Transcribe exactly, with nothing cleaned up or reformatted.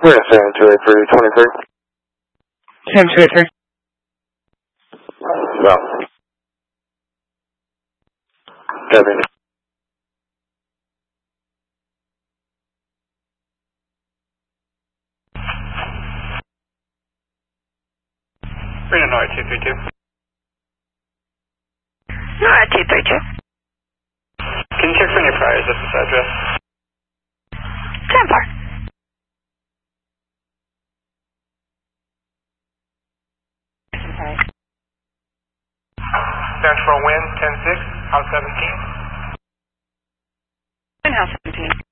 We're at seven two eight three twenty-three. seven two eight three. Well. Copy. Reno Noah two three two. Noah two three two. Can you check for any priors at this address? ten four. Central wind ten six, house seventeen. In house seventeen.